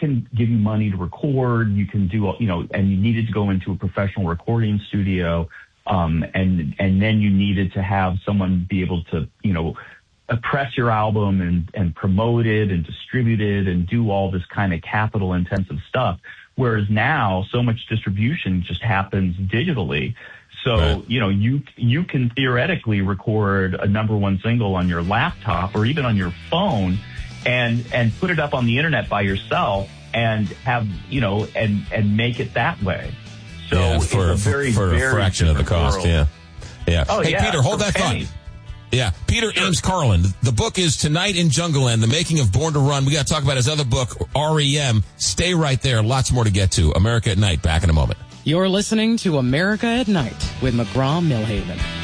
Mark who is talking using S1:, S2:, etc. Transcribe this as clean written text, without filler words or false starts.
S1: can give you money to record. You can do, and you needed to go into a professional recording studio. And then you needed to have someone be able to, press your album and promote it and distribute it and do all this kind of capital intensive stuff. Whereas now so much distribution just happens digitally. So, right. You can theoretically record a number one single on your laptop or even on your phone and put it up on the internet by yourself and have, and make it that way. So
S2: yeah, for
S1: it's
S2: a fraction of the cost.
S1: World.
S2: Yeah.
S1: Oh,
S2: hey,
S1: yeah,
S2: Peter, hold that thought. Yeah. Peter Ames Carlin. The book is Tonight in Jungleland, The Making of Born to Run. We got to talk about his other book, REM. Stay right there. Lots more to get to. America at Night. Back in a moment.
S3: You're listening to America at Night with McGraw-Milhaven.